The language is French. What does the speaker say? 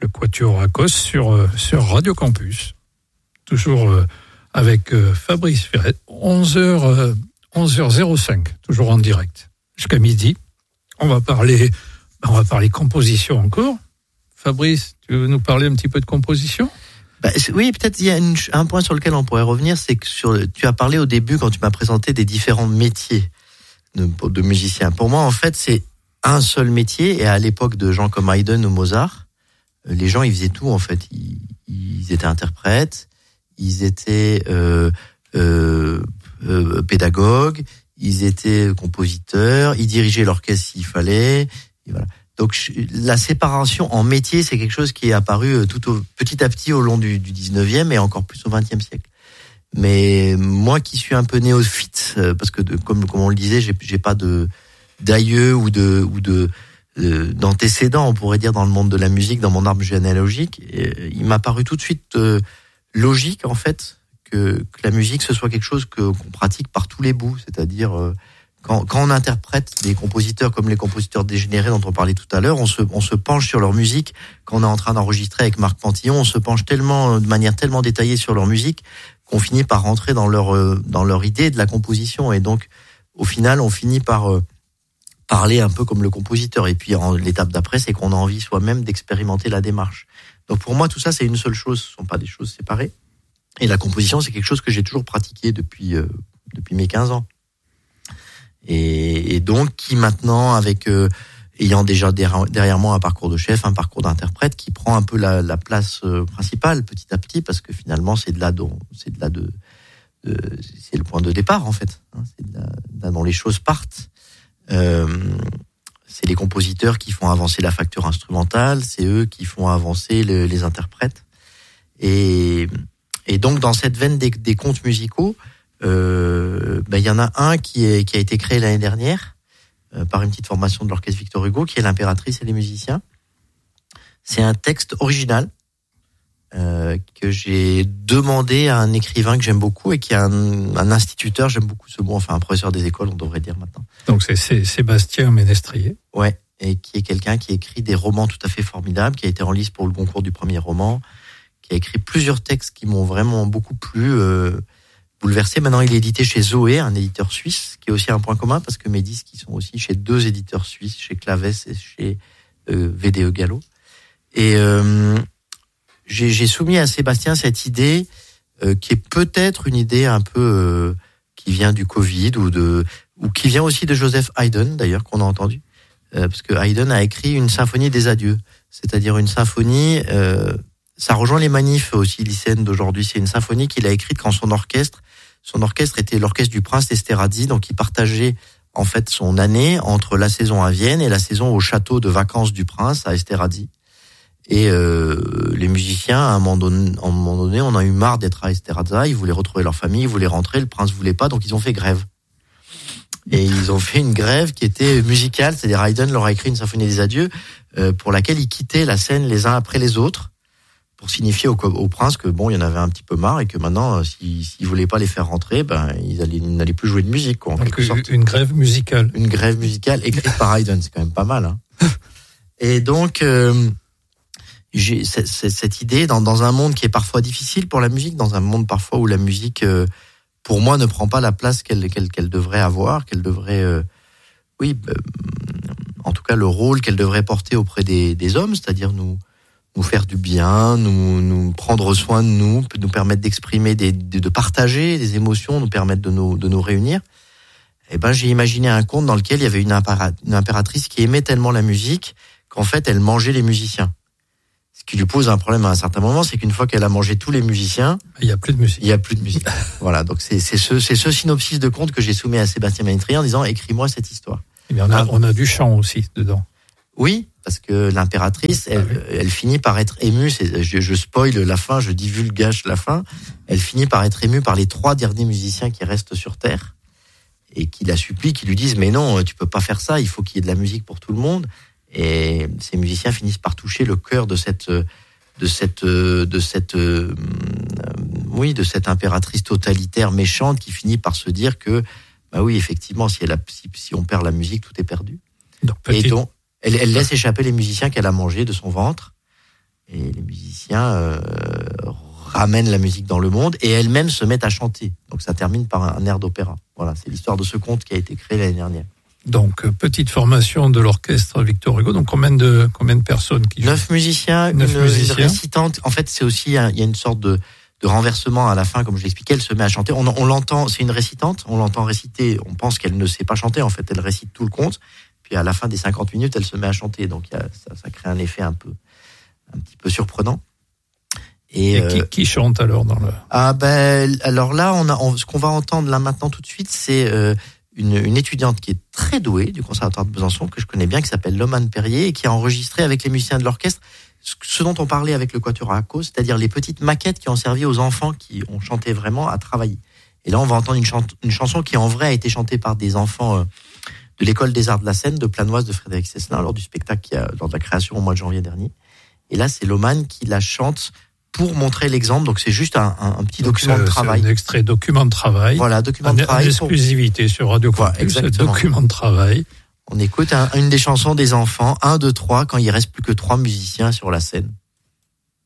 le Quatuor à Cos sur Radio Campus. Toujours avec Fabrice Ferret, 11h05, toujours en direct, jusqu'à midi. On va parler composition encore. Fabrice, tu veux nous parler un petit peu de composition ? Oui, peut-être il y a un point sur lequel on pourrait revenir, c'est que tu as parlé au début quand tu m'as présenté des différents métiers de musiciens. Pour moi, en fait, c'est un seul métier, et à l'époque de gens comme Haydn ou Mozart, les gens, ils faisaient tout, en fait. Ils étaient interprètes, ils étaient pédagogues, ils étaient compositeurs, ils dirigeaient l'orchestre s'il fallait, et voilà. Donc la séparation en métier, c'est quelque chose qui est apparu petit à petit au long du 19e et encore plus au 20e siècle. Mais moi qui suis un peu néophyte, parce que comme on le disait, j'ai pas d'aïeux ou d'antécédents, on pourrait dire, dans le monde de la musique, dans mon arbre généalogique, il m'a paru tout de suite logique, en fait, que la musique, ce soit quelque chose qu'on pratique par tous les bouts, c'est-à-dire quand on interprète des compositeurs comme les compositeurs dégénérés dont on parlait tout à l'heure, on se penche sur leur musique. Quand on est en train d'enregistrer avec Marc Pantillon, on se penche de manière tellement détaillée sur leur musique qu'on finit par rentrer dans leur idée de la composition. Et donc, au final, on finit par parler un peu comme le compositeur. Et puis, l'étape d'après, c'est qu'on a envie soi-même d'expérimenter la démarche. Donc, pour moi, tout ça, c'est une seule chose. Ce ne sont pas des choses séparées. Et la composition, c'est quelque chose que j'ai toujours pratiqué depuis mes 15 ans. Et donc, qui maintenant, avec ayant déjà derrière moi un parcours de chef, un parcours d'interprète, qui prend un peu la place principale petit à petit, parce que finalement, c'est le point de départ, en fait. C'est de là dont les choses partent. C'est les compositeurs qui font avancer la facture instrumentale, c'est eux qui font avancer les interprètes. Et donc, dans cette veine des contes musicaux, il y en a un qui a été créé l'année dernière par une petite formation de l'orchestre Victor Hugo, qui est l'Impératrice et les musiciens. C'est un texte original que j'ai demandé à un écrivain que j'aime beaucoup et qui est un instituteur, j'aime beaucoup ce mot, enfin un professeur des écoles, on devrait dire maintenant. Donc c'est Sébastien Ménestrier. Ouais, et qui est quelqu'un qui écrit des romans tout à fait formidables, qui a été en lice pour le concours du premier roman, qui a écrit plusieurs textes qui m'ont vraiment beaucoup plu, bouleversé. Maintenant, il est édité chez Zoé, un éditeur suisse, qui est aussi un point commun, parce que mes disques, ils sont aussi chez 2 éditeurs suisses, chez Claves et chez VDE Gallo. Et j'ai soumis à Sébastien cette idée, qui est peut-être une idée un peu qui vient du Covid, ou qui vient aussi de Joseph Haydn, d'ailleurs, qu'on a entendu, parce que Haydn a écrit une symphonie des adieux, c'est-à-dire une symphonie... ça rejoint les manifs aussi lycéennes d'aujourd'hui. C'est une symphonie qu'il a écrite quand son orchestre était l'orchestre du prince d'Esterházy, donc il partageait en fait son année entre la saison à Vienne et la saison au château de vacances du prince à Esterházy. Et les musiciens, à un moment donné, on a eu marre d'être à Esterházy, ils voulaient retrouver leur famille, ils voulaient rentrer, le prince voulait pas, donc ils ont fait grève. Et ils ont fait une grève qui était musicale, c'est-à-dire Haydn leur a écrit une symphonie des adieux pour laquelle ils quittaient la scène les uns après les autres, pour signifier au prince que bon, il y en avait un petit peu marre et que maintenant, s'ils voulaient pas les faire rentrer, ils n'allaient plus jouer de musique, quoi, en donc quelque sorte. Une grève musicale. Une grève musicale écrite par Haydn, c'est quand même pas mal, hein. Et donc, j'ai cette idée dans un monde qui est parfois difficile pour la musique, dans un monde parfois où la musique, pour moi, ne prend pas la place qu'elle devrait avoir, qu'elle devrait, en tout cas le rôle qu'elle devrait porter auprès des hommes, c'est-à-dire nous faire du bien, nous prendre soin de nous permettre d'exprimer, de partager des émotions, nous permettre de nous réunir. Et j'ai imaginé un conte dans lequel il y avait une impératrice qui aimait tellement la musique qu'en fait elle mangeait les musiciens. Ce qui lui pose un problème à un certain moment, c'est qu'une fois qu'elle a mangé tous les musiciens, il y a plus de musique. Voilà, donc c'est ce synopsis de conte que j'ai soumis à Sébastien Ménestrier en disant écris-moi cette histoire. Et bien on a du chant aussi dedans. Oui, parce que l'impératrice, elle finit par être émue. Je spoil la fin, je divulgage la fin. Elle finit par être émue par les 3 derniers musiciens qui restent sur Terre et qui la supplient, qui lui disent mais non, tu peux pas faire ça. Il faut qu'il y ait de la musique pour tout le monde. Et ces musiciens finissent par toucher le cœur de cette impératrice totalitaire méchante qui finit par se dire que oui, effectivement, si on perd la musique, tout est perdu. Et donc elle laisse échapper les musiciens qu'elle a mangés de son ventre. Et les musiciens ramènent la musique dans le monde et elles-mêmes se mettent à chanter. Donc ça termine par un air d'opéra. Voilà, c'est l'histoire de ce conte qui a été créé l'année dernière. Donc, petite formation de l'orchestre Victor Hugo. Donc, combien de personnes qui jouent? 9 musiciens, une récitante. En fait, c'est aussi, il y a une sorte de renversement à la fin, comme je l'expliquais, elle se met à chanter. On l'entend, c'est une récitante, on l'entend réciter, on pense qu'elle ne sait pas chanter, en fait, elle récite tout le conte. Puis à la fin des 50 minutes, elle se met à chanter. Donc, ça crée un effet un petit peu surprenant. Et qui chante alors dans le... Alors là, ce qu'on va entendre là maintenant tout de suite, c'est une étudiante qui est très douée du Conservatoire de Besançon, que je connais bien, qui s'appelle Lomane Perrier, et qui a enregistré avec les musiciens de l'orchestre ce dont on parlait avec le Quatuor à cause, c'est-à-dire les petites maquettes qui ont servi aux enfants qui ont chanté vraiment à travailler. Et là, on va entendre une chanson qui en vrai a été chantée par des enfants de l'école des arts de la scène de Planoise de Frédéric Cesselin lors du spectacle lors de la création au mois de janvier dernier. Et là, c'est Lomane qui la chante pour montrer l'exemple. Donc, c'est juste un petit document de travail. C'est un extrait document de travail. Voilà, document de travail. En exclusivité sur Radio Campus. Voilà, exactement. Document de travail. On écoute une des chansons des enfants, 1, 2, 3, quand il reste plus que 3 musiciens sur la scène.